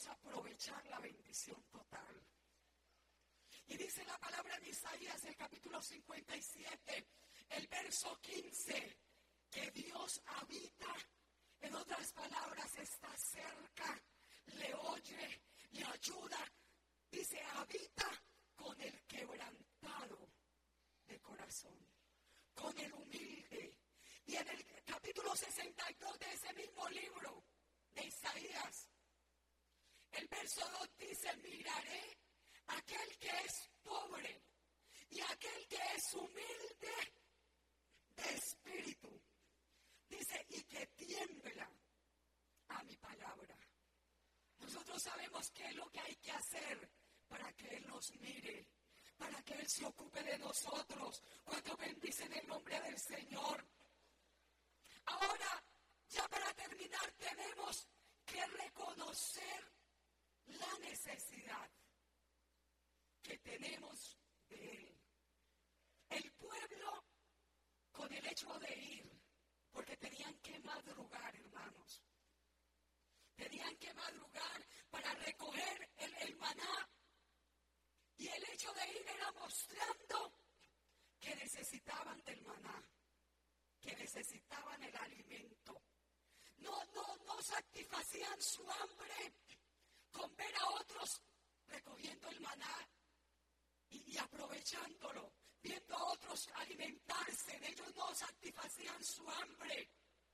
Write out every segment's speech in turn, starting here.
debemos aprovechar la bendición total. Y dice la palabra en Isaías, el capítulo 57, el verso 15, que Dios habita, en otras palabras, está cerca, le oye, le ayuda. Dice, habita con el quebrantado de corazón, con el humilde. Y en el capítulo 62 de ese mismo libro de Isaías, el verso 2 dice, miraré a aquel que es pobre y a aquel que es humilde de espíritu. Dice, y que tiembla a mi palabra. Nosotros sabemos qué es lo que hay que hacer para que Él nos mire, para que Él se ocupe de nosotros. Cuando bendicen el nombre del Señor. Ahora, ya para terminar, tenemos que reconocer la necesidad que tenemos de Él. El pueblo, con el hecho de ir, porque tenían que madrugar, hermanos. Tenían que madrugar para recoger el maná. Y el hecho de ir era mostrando que necesitaban del maná, que necesitaban el alimento. No satisfacían su hambre con ver a otros recogiendo el maná y aprovechándolo, viendo a otros alimentarse. Ellos no satisfacían su hambre.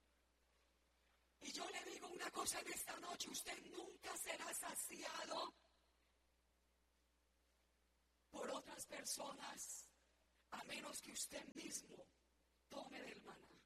Y yo le digo una cosa en esta noche, usted nunca será saciado por otras personas, a menos que usted mismo tome del maná.